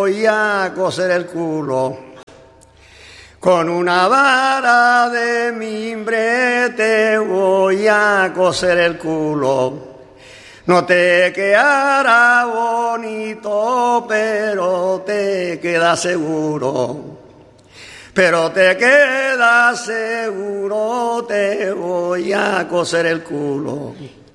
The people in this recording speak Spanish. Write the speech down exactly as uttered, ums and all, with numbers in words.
voy a coser el culo. Con una vara de mimbre te voy a coser el culo. No te quedará bonito, pero te queda seguro. Pero te queda seguro, te voy a coser el culo.